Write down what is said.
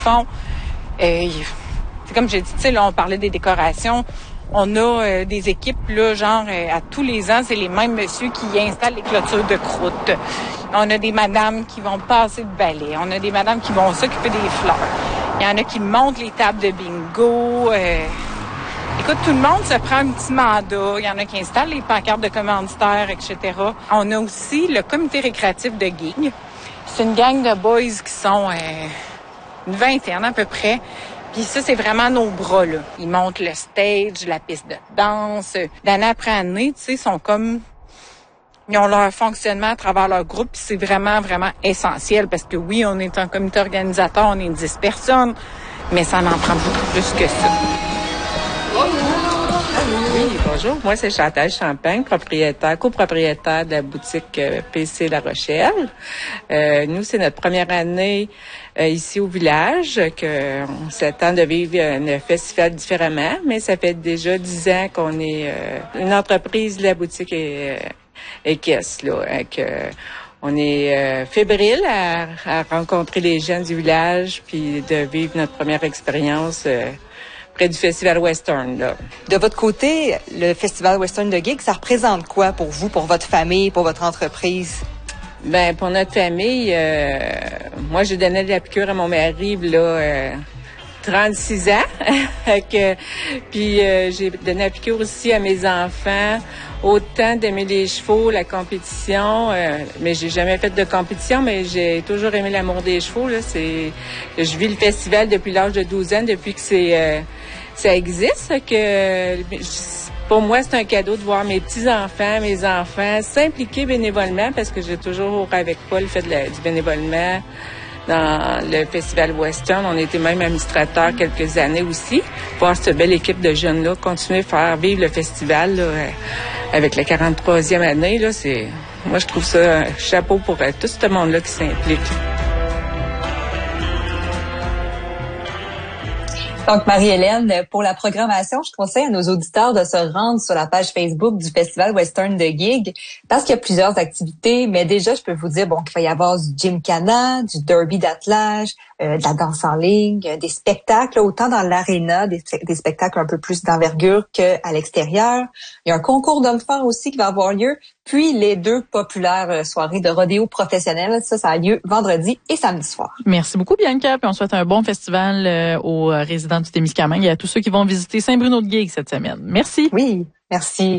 font. C'est comme j'ai dit, tu sais, là, on parlait des décorations. On a des équipes, là, genre, à tous les ans, c'est les mêmes messieurs qui installent les clôtures de croûte. On a des madames qui vont passer le balai. On a des madames qui vont s'occuper des fleurs. Il y en a qui montent les tables de bingo. Écoute, tout le monde se prend un petit mandat. Il y en a qui installent les pancartes de commanditaires, etc. On a aussi le comité récréatif de gig. C'est une gang de boys qui sont une vingtaine à peu près. Puis ça, c'est vraiment nos bras, là. Ils montent le stage, la piste de danse. D'année après année, tu sais, sont comme... Ils ont leur fonctionnement à travers leur groupe. Puis c'est vraiment, vraiment essentiel. Parce que oui, on est un comité organisateur, on est 10 personnes. Mais ça en prend beaucoup plus que ça. Oui, bonjour. Moi, c'est Chantal Champagne, copropriétaire de la boutique PC La Rochelle. Nous, c'est notre première année ici au village, qu'on s'attend de vivre un festival différemment, mais ça fait déjà 10 ans qu'on est une entreprise de la boutique Caisse, là. On est fébrile à rencontrer les gens du village, puis de vivre notre première expérience près du Festival Western, là. De votre côté, le Festival Western de Gig, ça représente quoi pour vous, pour votre famille, pour votre entreprise? Ben, pour notre famille, moi, j'ai donné de la piqûre à mon mari, là, 36 ans. Puis j'ai donné la piqûre aussi à mes enfants. Autant d'aimer les chevaux, la compétition, mais j'ai jamais fait de compétition, mais j'ai toujours aimé l'amour des chevaux, là. Je vis le festival depuis l'âge de 12 ans, depuis que ça existe, pour moi, c'est un cadeau de voir mes petits-enfants, mes enfants s'impliquer bénévolement, parce que j'ai toujours, avec Paul, fait du bénévolement dans le Festival Western. On était même administrateur quelques années aussi. Voir cette belle équipe de jeunes-là continuer à faire vivre le festival, là, avec la 43e année, là, moi, je trouve ça un chapeau pour tout ce monde-là qui s'implique. Donc, Marie-Hélène, pour la programmation, je conseille à nos auditeurs de se rendre sur la page Facebook du Festival Western de Gig, parce qu'il y a plusieurs activités, mais déjà, je peux vous dire qu'il va y avoir du gymkhana, du derby d'attelage, de la danse en ligne, des spectacles, autant dans l'aréna, des spectacles un peu plus d'envergure qu'à l'extérieur. Il y a un concours d'hommes-forts aussi qui va avoir lieu, puis les 2 populaires soirées de rodéo professionnel. Ça a lieu vendredi et samedi soir. Merci beaucoup, Bianca, puis on souhaite un bon festival aux résidents du Témiscamingue et à tous ceux qui vont visiter Saint-Bruno-de-Guigue cette semaine. Merci. Oui, merci.